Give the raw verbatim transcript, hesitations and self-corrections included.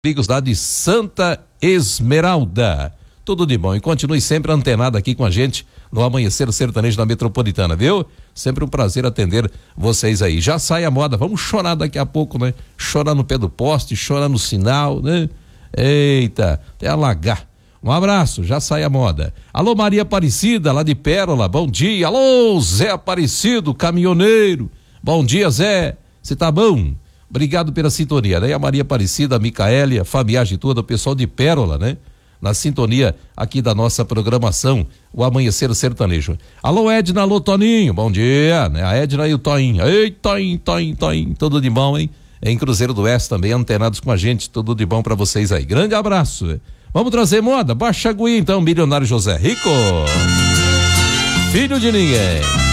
amigos lá de Santa Esmeralda. Tudo de bom e continue sempre antenado aqui com a gente no Amanhecer Sertanejo da Metropolitana, viu? Sempre um prazer atender vocês aí. Já sai a moda, vamos chorar daqui a pouco, né? Chorar no pé do poste, chorar no sinal, né? Eita, até alagar. Um abraço, já sai a moda. Alô, Maria Aparecida, lá de Pérola, bom dia. Alô, Zé Aparecido, caminhoneiro. Bom dia, Zé. Você tá bom? Obrigado pela sintonia, né? A Maria Aparecida, a Micaélia, a Fabiagem toda, o pessoal de Pérola, né? Na sintonia aqui da nossa programação, o Amanhecer Sertanejo. Alô, Edna, alô, Toninho, bom dia, né? A Edna e o Toninho. Ei, Toninho, Toninho, Toninho, tudo de bom, hein? Em Cruzeiro do Oeste também, antenados com a gente, tudo de bom pra vocês aí. Grande abraço. Vamos trazer moda? Baixa a aguinha então, milionário José Rico. Filho de ninguém.